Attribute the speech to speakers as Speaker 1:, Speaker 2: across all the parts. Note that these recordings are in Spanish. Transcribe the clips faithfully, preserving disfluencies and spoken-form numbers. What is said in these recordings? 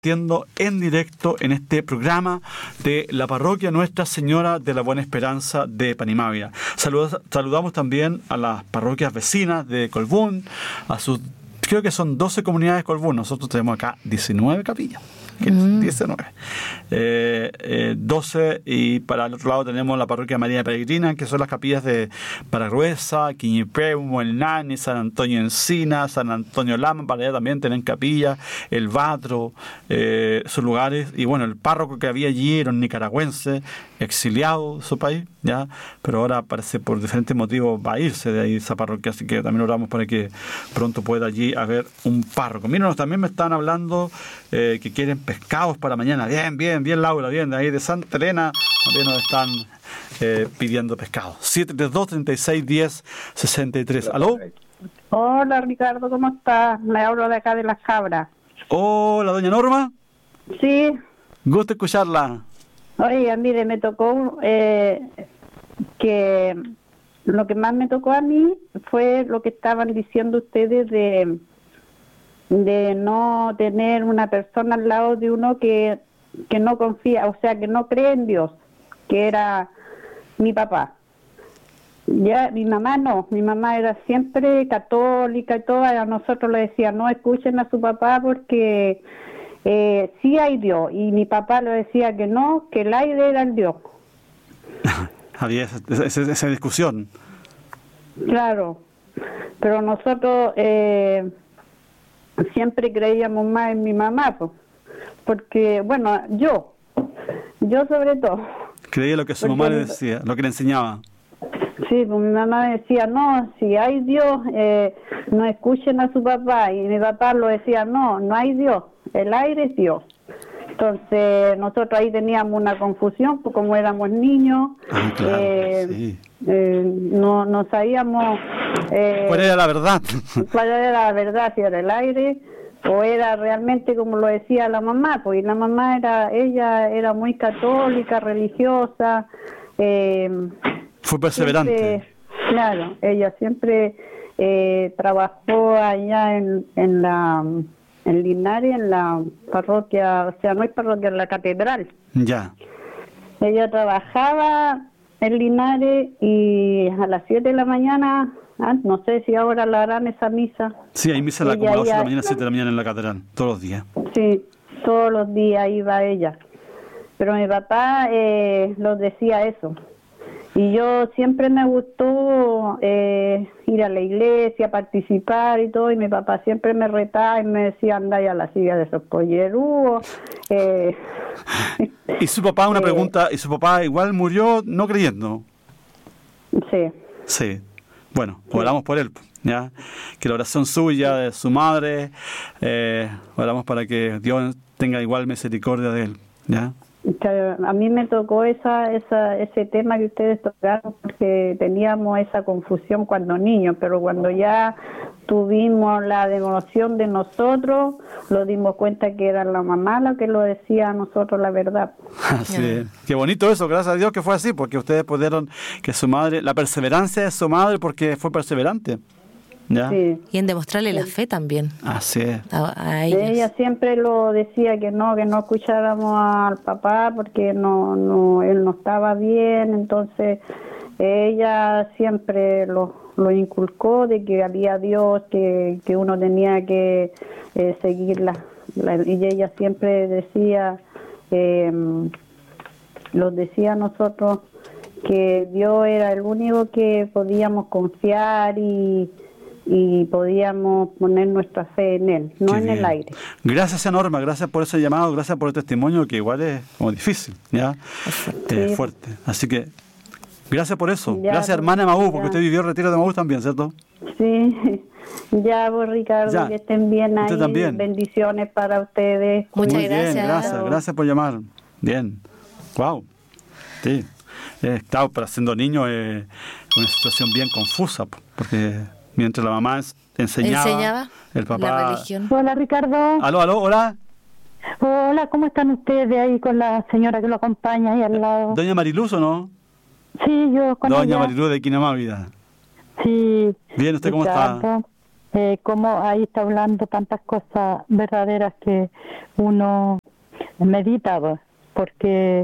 Speaker 1: compartiendo en directo en este programa de la parroquia Nuestra Señora de la Buena Esperanza de Panimávida. Saludos, saludamos también a las parroquias vecinas de Colbún, a sus, creo que son doce comunidades de Colbún. Nosotros tenemos acá diecinueve capillas. Mm. diecinueve. Eh, eh, doce, y para el otro lado tenemos la parroquia María Peregrina, que son las capillas de Paragruesa, Quiñipeu, El Nani, San Antonio Encina, San Antonio Lama. Para allá también tienen capillas, El Batro, eh, sus lugares. Y bueno, el párroco que había allí era un nicaragüense, exiliado de su país, ya, pero ahora parece por diferentes motivos va a irse de ahí esa parroquia, así que también oramos para que pronto pueda allí haber un párroco. Mírenos, también me están hablando eh, que quieren pescados para mañana. Bien, bien, bien, Laura, bien, de ahí de Santa Elena también nos están eh, pidiendo pescado. siete tres dos, treinta y seis, diez, sesenta y tres. ¿Aló?
Speaker 2: Hola, Ricardo, ¿cómo estás? Le hablo de acá de Las Cabras.
Speaker 1: Hola, doña Norma.
Speaker 2: Sí.
Speaker 1: Gusto escucharla.
Speaker 2: Oye, mire, me tocó eh, que lo que más me tocó a mí fue lo que estaban diciendo ustedes de, de no tener una persona al lado de uno que, que no confía, o sea, que no cree en Dios, que era mi papá. Ya, mi mamá no, mi mamá era siempre católica y todo, a nosotros le decía, no escuchen a su papá porque... Eh, sí hay Dios, y mi papá le decía que no, que el aire era el Dios.
Speaker 1: Había esa, esa, esa discusión.
Speaker 2: Claro, pero nosotros eh, siempre creíamos más en mi mamá, pues, porque, bueno, yo, yo sobre todo.
Speaker 1: Creía lo que su mamá le decía, lo que le enseñaba.
Speaker 2: Sí, pues mi mamá decía, no, si hay Dios, eh, no escuchen a su papá, y mi papá lo decía, no, no hay Dios. El aire es Dios. Entonces nosotros ahí teníamos una confusión, pues como éramos niños,
Speaker 1: ah, claro,
Speaker 2: eh,
Speaker 1: sí.
Speaker 2: eh, no, no sabíamos eh,
Speaker 1: cuál era la verdad.
Speaker 2: cuál era la verdad, si era el aire o era realmente como lo decía la mamá, pues y la mamá era, ella era muy católica, religiosa. Eh,
Speaker 1: Fue perseverante.
Speaker 2: Siempre, claro, ella siempre eh, trabajó allá en, en la... en Linares, en la parroquia, o sea, no es parroquia, en la catedral.
Speaker 1: Ya.
Speaker 2: Ella trabajaba en Linares y a las siete de la mañana, ah, no sé si ahora la harán esa misa.
Speaker 1: Sí, hay misa a las ocho de la mañana, siete de la mañana en la catedral, todos los días.
Speaker 2: Sí, todos los días iba ella. Pero mi papá eh, los decía eso. Y yo siempre me gustó eh, ir a la iglesia, participar y todo, y mi papá siempre me retaba y me decía, anda ya a la silla de esos pollerúos. Eh,
Speaker 1: y su papá, una
Speaker 2: eh,
Speaker 1: pregunta, ¿y su papá igual murió no creyendo?
Speaker 2: Sí.
Speaker 1: Sí. Bueno, oramos por él, ya, que la oración suya, de su madre, eh, oramos para que Dios tenga igual misericordia de él, ya.
Speaker 2: A mí me tocó esa, esa, ese tema que ustedes tocaron porque teníamos esa confusión cuando niños, pero cuando ya tuvimos la devoción de nosotros, lo dimos cuenta que era la mamá la que lo decía a nosotros la verdad.
Speaker 1: Sí. Qué bonito eso, gracias a Dios que fue así, porque ustedes pudieron que su madre, la perseverancia de su madre porque fue perseverante. ¿Ya?
Speaker 3: Sí. Y en demostrarle sí. la fe también.
Speaker 1: Así es.
Speaker 2: A, a ella siempre lo decía que no, que no escucháramos al papá porque no, no, él no estaba bien, entonces ella siempre lo, lo inculcó de que había Dios, que, que uno tenía que eh, seguirla. La, y ella siempre decía, eh, los decía a nosotros que Dios era el único que podíamos confiar y y podíamos poner nuestra fe en él, no Qué en bien. el aire.
Speaker 1: Gracias a Norma, gracias por ese llamado, gracias por el testimonio que igual es como difícil, ya, sí. eh, fuerte. Así que gracias por eso, ya, gracias hermana Maú, porque usted vivió el retiro de Maú también, ¿cierto?
Speaker 2: Sí, ya vos Ricardo, ya. que estén bien ahí,
Speaker 1: también.
Speaker 2: Bendiciones para ustedes.
Speaker 3: Muchas
Speaker 1: Muy
Speaker 3: gracias.
Speaker 1: Bien, gracias, gracias por llamar. Bien, wow, sí, eh, claro, para siendo niño es eh, una situación bien confusa, porque mientras la mamá enseñaba,
Speaker 3: enseñaba
Speaker 1: el papá...
Speaker 3: la religión.
Speaker 2: Hola, Ricardo.
Speaker 1: Aló, aló, hola.
Speaker 2: Hola, ¿cómo están ustedes ahí con la señora que lo acompaña ahí al lado?
Speaker 1: ¿Doña Mariluz o no?
Speaker 2: Sí, yo con
Speaker 1: Doña
Speaker 2: ella.
Speaker 1: Mariluz de Quinamávida.
Speaker 2: Sí.
Speaker 1: Bien, ¿usted cómo está?
Speaker 4: eh, como ahí está hablando tantas cosas verdaderas que uno medita, porque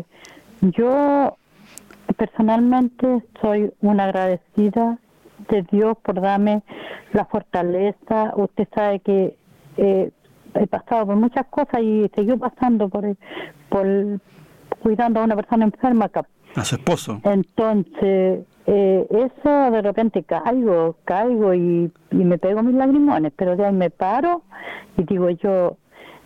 Speaker 4: yo personalmente soy una agradecida de Dios por darme la fortaleza. Usted sabe que eh, he pasado por muchas cosas y seguí pasando por, por cuidando a una persona enferma acá.
Speaker 1: A su esposo.
Speaker 4: Entonces, eh, eso de repente caigo, caigo y, y me pego mis lagrimones, pero de ahí me paro y digo yo,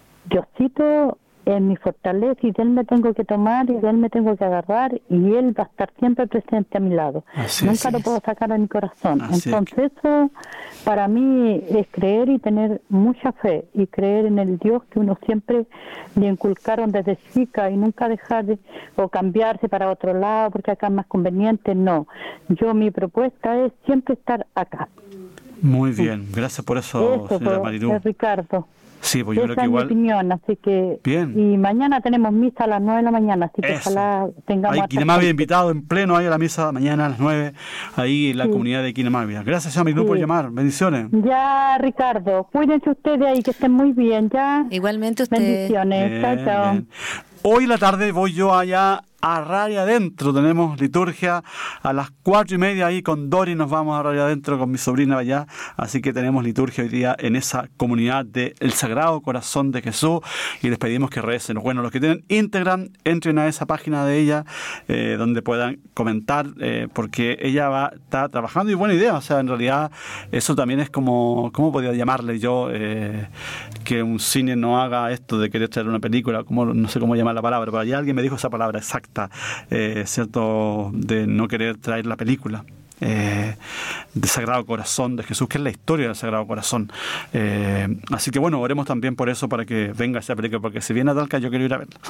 Speaker 4: Diosito es mi fortaleza y de Él me tengo que tomar y de Él me tengo que agarrar y Él va a estar siempre presente a mi lado.
Speaker 1: Así
Speaker 4: Nunca
Speaker 1: es.
Speaker 4: lo puedo sacar de mi corazón.
Speaker 1: Así
Speaker 4: Entonces eso para mí es creer y tener mucha fe y creer en el Dios que uno siempre le inculcaron desde chica y nunca dejar de, o cambiarse para otro lado porque acá es más conveniente. No, yo mi propuesta es siempre estar acá.
Speaker 1: Muy bien, gracias por eso,
Speaker 4: Eso,
Speaker 1: señora
Speaker 4: por,
Speaker 1: Marilú.
Speaker 4: Ricardo.
Speaker 1: Sí, pues yo
Speaker 4: Esa
Speaker 1: creo que
Speaker 4: es
Speaker 1: igual...
Speaker 4: mi opinión, así que...
Speaker 1: Bien.
Speaker 4: Y mañana tenemos misa a las nueve de la mañana, así que
Speaker 1: Eso.
Speaker 4: ojalá tengamos...
Speaker 1: Hay
Speaker 4: harta
Speaker 1: Quinamavia
Speaker 4: gente.
Speaker 1: invitado en pleno ahí a la misa mañana a las nueve, ahí en la
Speaker 4: Sí.
Speaker 1: comunidad de Quinamavia. Gracias, señora Marilú,
Speaker 4: Sí.
Speaker 1: por llamar. Bendiciones.
Speaker 4: Ya, Ricardo, cuídense ustedes ahí, que estén muy bien, ya.
Speaker 3: Igualmente usted.
Speaker 4: Bendiciones,
Speaker 1: Bien,
Speaker 4: chao, chao.
Speaker 1: bien. Hoy en la tarde voy yo allá a Radio Adentro. Tenemos liturgia a las cuatro y media ahí con Dori. Nos vamos a Radio Adentro con mi sobrina allá. Así que tenemos liturgia hoy día en esa comunidad del Sagrado Corazón de Jesús. Y les pedimos que recen. Bueno, los que tienen Instagram, entren a esa página de ella eh, donde puedan comentar eh, porque ella va está trabajando y buena idea. O sea, en realidad eso también es como, ¿cómo podría llamarle yo? Eh, que un cine no haga esto de querer traer una película, como no sé cómo llamar la palabra, pero ya alguien me dijo esa palabra exacta. Eh, cierto, de no querer traer la película eh, del Sagrado Corazón de Jesús, que es la historia del Sagrado Corazón. Eh, así que bueno, oremos también por eso, para que venga esa película, porque si viene a Talca yo quiero ir a verla.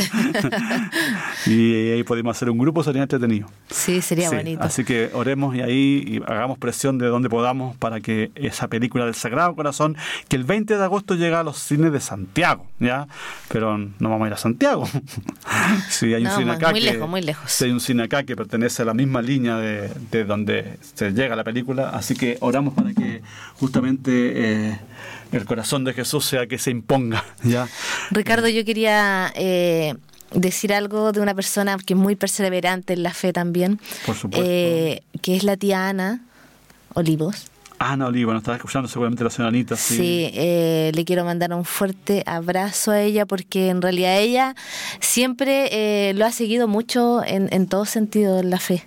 Speaker 1: Y ahí podemos hacer un grupo, sería entretenido.
Speaker 3: Sí, sería
Speaker 1: Sí,
Speaker 3: bonito.
Speaker 1: así que oremos y ahí y hagamos presión de donde podamos para que esa película del Sagrado Corazón, que el veinte de agosto llega a los cines de Santiago, ¿ya? Pero no vamos a ir a Santiago. Sí, hay un
Speaker 3: No,
Speaker 1: cine
Speaker 3: muy-
Speaker 1: acá
Speaker 3: muy
Speaker 1: que,
Speaker 3: lejos, muy lejos.
Speaker 1: sí, hay un cine acá que pertenece a la misma línea de, de donde se llega la película, así que oramos para que justamente eh, el corazón de Jesús sea que se imponga, ¿ya?
Speaker 3: Ricardo, yo quería eh, decir algo de una persona que es muy perseverante en la fe también,
Speaker 1: Por supuesto.
Speaker 3: eh, que es la tía Ana Olivos.
Speaker 1: Ana Oliva, nos estaba escuchando seguramente la señora Anita. Sí,
Speaker 3: Sí, eh, le quiero mandar un fuerte abrazo a ella porque en realidad ella siempre eh, lo ha seguido mucho en, en todo sentido en la fe.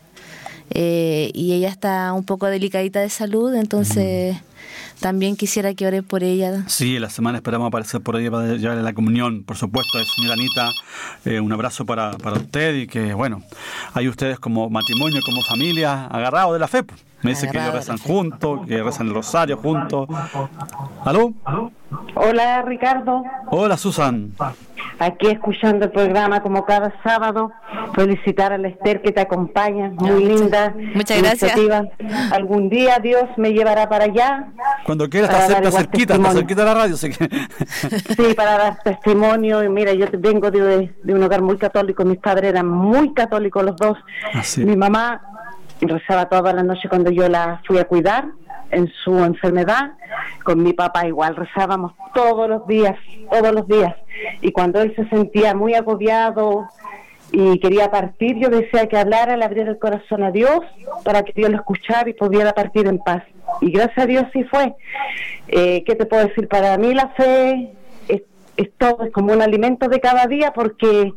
Speaker 3: Eh, y ella está un poco delicadita de salud, entonces mm. también quisiera que ore por ella.
Speaker 1: Sí, la semana esperamos aparecer por ahí para llevarle la comunión, por supuesto, señora Anita, eh, un abrazo para, para usted y que, bueno, hay ustedes como matrimonio, como familia, agarrados de la fe. Me dice
Speaker 3: Agarrado
Speaker 1: que
Speaker 3: de
Speaker 1: rezan
Speaker 3: la fe.
Speaker 1: juntos, que rezan el rosario juntos. ¿Aló?
Speaker 5: Hola Ricardo,
Speaker 1: Hola, Susan.
Speaker 5: aquí escuchando el programa como cada sábado. Felicitar a la Esther que te acompaña, muy linda.
Speaker 3: Muchas gracias.
Speaker 5: iniciativa. Algún día Dios me llevará para allá.
Speaker 1: Cuando quiera,
Speaker 5: Para
Speaker 1: está
Speaker 5: dar
Speaker 1: cerca,
Speaker 5: igual
Speaker 1: cerquita, está
Speaker 5: testimonio.
Speaker 1: cerquita de la radio, así que...
Speaker 5: Sí, para dar testimonio. Y mira, yo vengo de, de un hogar muy católico, mis padres eran muy católicos los dos.
Speaker 1: Así.
Speaker 5: Mi mamá rezaba toda la noche cuando yo la fui a cuidar en su enfermedad. Con mi papá igual rezábamos todos los días, todos los días. Y cuando él se sentía muy agobiado y quería partir, yo decía que hablara, le abriera el corazón a Dios para que Dios lo escuchara y pudiera partir en paz. Y gracias a Dios sí fue. Eh, ¿Qué te puedo decir? Para mí la fe es, es todo, es como un alimento de cada día, porque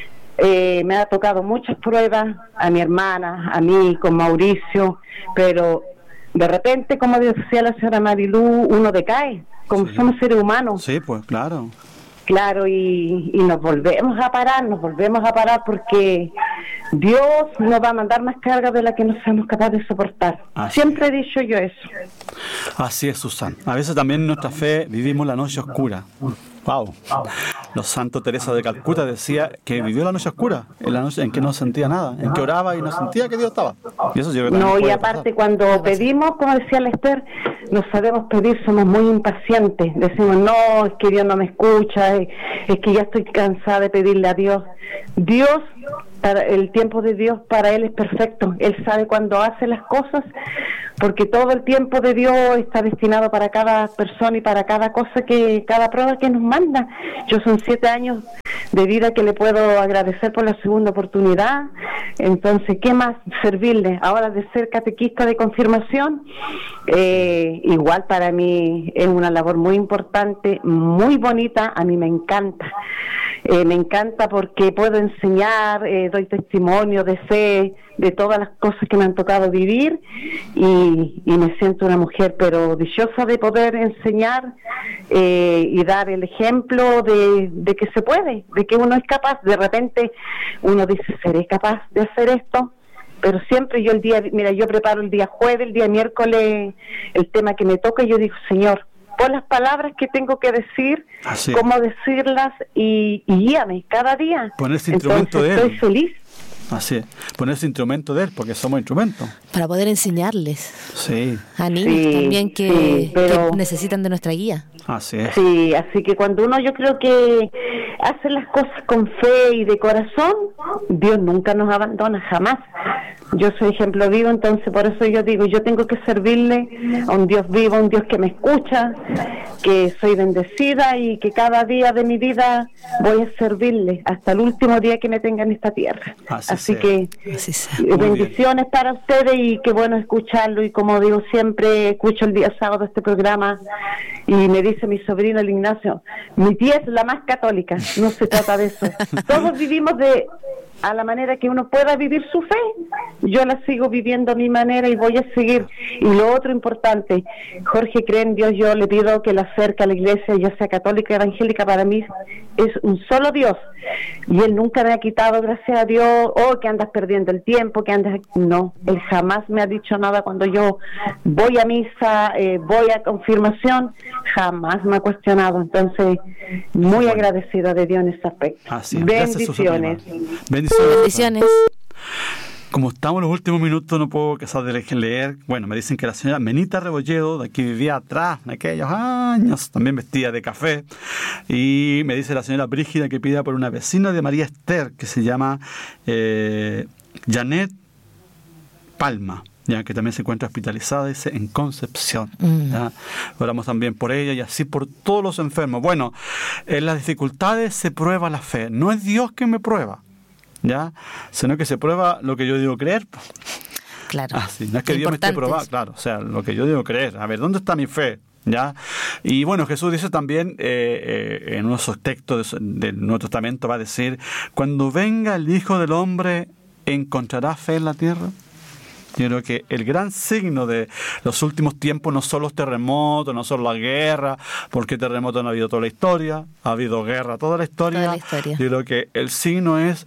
Speaker 5: eh, me ha tocado muchas pruebas, a mi hermana, a mí, con Mauricio, pero de repente, como decía la señora Marilú, uno decae, como
Speaker 1: Sí.
Speaker 5: somos seres humanos.
Speaker 1: Sí, pues, claro.
Speaker 5: Claro, y, y nos volvemos a parar, nos volvemos a parar porque Dios nos va a mandar más carga de la que no seamos capaces de soportar.
Speaker 1: Así
Speaker 5: Siempre he dicho yo eso.
Speaker 1: Así es, Susan. A veces también en nuestra fe vivimos la noche oscura. Wow. Los santos Teresa de Calcuta decía que vivió la noche oscura, en la noche en que no sentía nada, en que oraba y no sentía que Dios estaba. Y eso yo creo que también
Speaker 5: No, y
Speaker 1: puede
Speaker 5: aparte
Speaker 1: pasar.
Speaker 5: cuando pedimos, como decía la Esther, no sabemos pedir, somos muy impacientes. Decimos, no, es que Dios no me escucha, es, es que ya estoy cansada de pedirle a Dios. Dios para el tiempo de Dios para Él es perfecto. Él sabe cuándo hace las cosas, porque todo el tiempo de Dios está destinado para cada persona y para cada cosa, que cada prueba que nos manda. Yo son siete años de vida que le puedo agradecer por la segunda oportunidad. Entonces, ¿qué más? Servirle. Ahora, de ser catequista de confirmación, eh, igual para mí es una labor muy importante, muy bonita. A mí me encanta. Eh, me encanta porque puedo enseñar, eh, doy testimonio de fe, de todas las cosas que me han tocado vivir, y, y me siento una mujer pero dichosa de poder enseñar eh, y dar el ejemplo de, de que se puede, de que uno es capaz. De repente uno dice, ¿seré capaz de hacer esto? Pero siempre yo el día, mira, yo preparo el día jueves, el día miércoles el tema que me toca, y yo digo, Señor, pon las palabras que tengo que decir,
Speaker 1: Así.
Speaker 5: cómo decirlas, y, y guíame cada día.
Speaker 1: Ponerse instrumento
Speaker 5: Entonces,
Speaker 1: de él.
Speaker 5: estoy feliz.
Speaker 1: Así es, ponerse instrumento de él, porque somos instrumentos.
Speaker 3: Para poder enseñarles
Speaker 1: Sí,
Speaker 3: a niños
Speaker 5: Sí,
Speaker 3: también que,
Speaker 5: sí, pero-
Speaker 3: que necesitan de nuestra guía.
Speaker 1: así es.
Speaker 5: Sí, así que cuando uno, yo creo que hace las cosas con fe y de corazón, Dios nunca nos abandona, jamás. Yo soy ejemplo vivo, entonces por eso yo digo, yo tengo que servirle a un Dios vivo, a un Dios que me escucha, que soy bendecida y que cada día de mi vida voy a servirle hasta el último día que me tenga en esta tierra.
Speaker 1: Así
Speaker 5: Así
Speaker 1: sea.
Speaker 5: que
Speaker 3: Así sea.
Speaker 5: eh, bendiciones para ustedes, y qué bueno escucharlo. Y como digo siempre, escucho el día sábado este programa y me dice mi sobrino el Ignacio, mi tía es la más católica. No se trata de eso. Todos vivimos de a la manera que uno pueda vivir su fe. Yo la sigo viviendo a mi manera y voy a seguir. Y lo otro importante, Jorge cree en Dios. Yo le pido que la acerque a la iglesia, ya sea católica o evangélica. Para mí es un solo Dios, y Él nunca me ha quitado, gracias a Dios, oh, que andas perdiendo el tiempo, que andas... No, Él jamás me ha dicho nada cuando yo voy a misa, eh, voy a confirmación, jamás me ha cuestionado. Entonces, muy agradecida de Dios en ese aspecto.
Speaker 1: Así es. Gracias, Susana.
Speaker 5: Bendiciones.
Speaker 1: Bendiciones.
Speaker 3: Bendiciones.
Speaker 1: Como estamos en los últimos minutos, no puedo casar de leer. Bueno, me dicen que la señora Menita Rebolledo, de aquí vivía atrás, en aquellos años, también vestía de café. Y me dice la señora Brígida que pida por una vecina de María Esther, que se llama eh, Janet Palma, ya que también se encuentra hospitalizada, dice, en Concepción.
Speaker 3: Mm.
Speaker 1: ¿Ya? Oramos también por ella y así por todos los enfermos. Bueno, en las dificultades se prueba la fe. No es Dios que me prueba, ¿ya? Sino que se prueba lo que yo digo creer.
Speaker 3: Claro.
Speaker 1: Ah, sí, no es que Dios me esté probando, claro, o sea, lo que yo digo creer. A ver, ¿dónde está mi fe? ¿Ya? Y bueno, Jesús dice también eh, eh, en unos textos del Nuevo Testamento, va a decir, cuando venga el Hijo del Hombre, ¿encontrará fe en la tierra? Yo creo que el gran signo de los últimos tiempos no son los terremotos, no son la guerra, porque terremotos no ha habido toda la historia, ha habido guerra toda la historia.
Speaker 3: Toda la historia.
Speaker 1: Yo creo que el signo es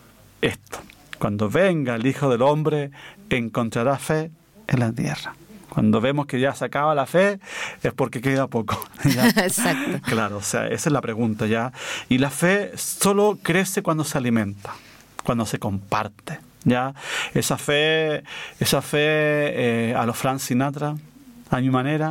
Speaker 1: esto: cuando venga el Hijo del Hombre, encontrará fe en la tierra. Cuando vemos que ya se acaba la fe, es porque queda poco. ¿Ya?
Speaker 3: Exacto.
Speaker 1: Claro, o sea, esa es la pregunta ya. Y la fe solo crece cuando se alimenta, cuando se comparte. ¿Ya? Esa fe, esa fe eh, a los Frank Sinatra, a mi manera.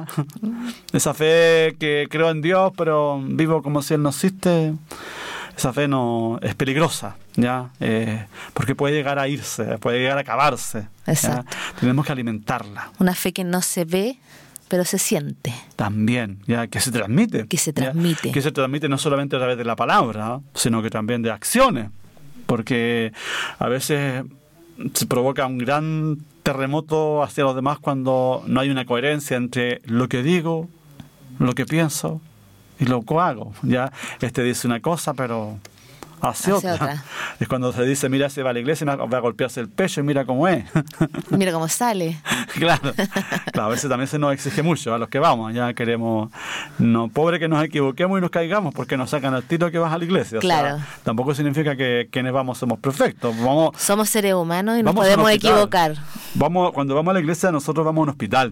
Speaker 1: Esa fe que creo en Dios, pero vivo como si Él no existe. Esa fe no es peligrosa, ¿ya? Eh, porque puede llegar a irse, puede llegar a acabarse.
Speaker 3: Exacto.
Speaker 1: ¿Ya? Tenemos que alimentarla.
Speaker 3: Una fe que no se ve, pero se siente.
Speaker 1: También, ya, que se transmite.
Speaker 3: Que se
Speaker 1: ¿ya?
Speaker 3: transmite.
Speaker 1: Que se transmite no solamente a través de la palabra, sino que también de acciones. Porque a veces se provoca un gran terremoto hacia los demás cuando no hay una coherencia entre lo que digo, lo que pienso y lo que hago. Ya, este dice una cosa, pero hace,
Speaker 3: Hace
Speaker 1: otra.
Speaker 3: otra.
Speaker 1: Es cuando se dice, mira, se va a la iglesia y va a golpearse el pecho y mira cómo es.
Speaker 3: Mira cómo sale.
Speaker 1: Claro, claro, a veces también se nos exige mucho a los que vamos, ya queremos, no, pobre que nos equivoquemos y nos caigamos porque nos sacan al tiro que vas a la iglesia. O
Speaker 3: Claro.
Speaker 1: sea, tampoco significa que quienes vamos somos perfectos. Vamos,
Speaker 3: Somos seres humanos y nos
Speaker 1: vamos a un
Speaker 3: podemos
Speaker 1: hospital.
Speaker 3: equivocar.
Speaker 1: Vamos, cuando vamos a la iglesia, nosotros vamos a un hospital.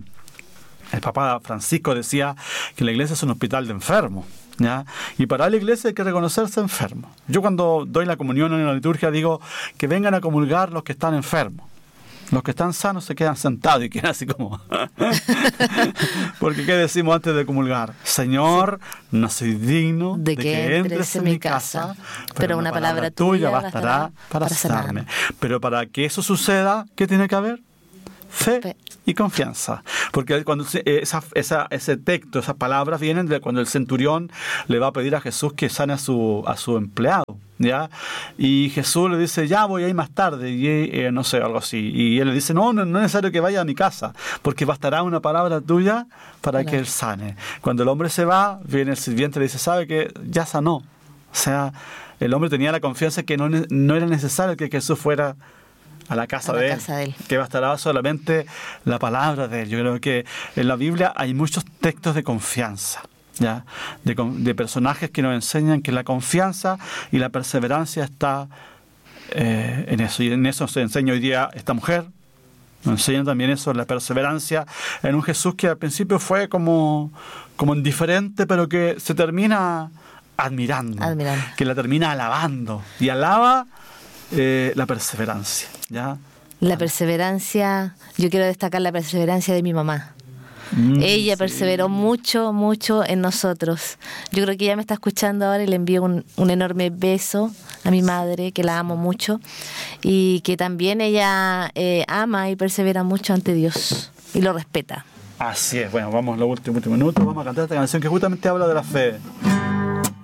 Speaker 1: El Papa Francisco decía que la iglesia es un hospital de enfermos, ¿ya? Y para la iglesia hay que reconocerse enfermo. Yo cuando doy la comunión en la liturgia digo que vengan a comulgar los que están enfermos, Los que están sanos se quedan sentados y quedan así como... Porque ¿qué decimos antes de comulgar? Señor, no soy digno
Speaker 3: de
Speaker 1: de
Speaker 3: que
Speaker 1: que
Speaker 3: entres
Speaker 1: entres
Speaker 3: en
Speaker 1: en
Speaker 3: mi
Speaker 1: mi casa,
Speaker 3: casa, pero una palabra
Speaker 1: tuya
Speaker 3: tuya
Speaker 1: bastará para
Speaker 3: para
Speaker 1: sanarme.
Speaker 3: sanarme.
Speaker 1: Pero para que eso suceda, ¿qué tiene que haber? Fe,
Speaker 3: Fe.
Speaker 1: y confianza. Porque cuando se- eh, esa, esa, ese texto, esas palabras vienen de cuando el centurión le va a pedir a Jesús que sane a su, a su empleado, ¿ya? Y Jesús le dice, ya voy a ir más tarde, y eh, no sé, algo así. Y él le dice, no, no, no es necesario que vaya a mi casa, porque bastará una palabra tuya para
Speaker 3: Claro.
Speaker 1: que él sane. Cuando el hombre se va, viene el sirviente y le dice, sabe que ya sanó. O sea, el hombre tenía la confianza que no, ne- no era necesario que Jesús fuera a la casa,
Speaker 3: A la
Speaker 1: de, él,
Speaker 3: casa de él.
Speaker 1: que bastará solamente la palabra de él. Yo creo que en la Biblia hay muchos textos de confianza, ¿ya? De, con- de personajes que nos enseñan que la confianza y la perseverancia está eh, en eso. Y en eso se enseña hoy día esta mujer. Nos enseña también eso, la perseverancia en un Jesús que al principio fue como, como indiferente, pero que se termina admirando,
Speaker 3: Admirando.
Speaker 1: que la termina alabando. Y alaba eh, la perseverancia, ¿ya?
Speaker 3: La perseverancia, yo quiero destacar la perseverancia de mi mamá.
Speaker 1: Mm,
Speaker 3: Ella
Speaker 1: sí.
Speaker 3: perseveró mucho, mucho en nosotros. Yo creo que ella me está escuchando ahora y le envío un, un enorme beso a mi madre, que la amo mucho, y que también ella eh, ama y persevera mucho ante Dios y lo respeta.
Speaker 1: Así es. Bueno, vamos a los últimos minutos. Vamos a cantar esta canción que justamente habla de la fe.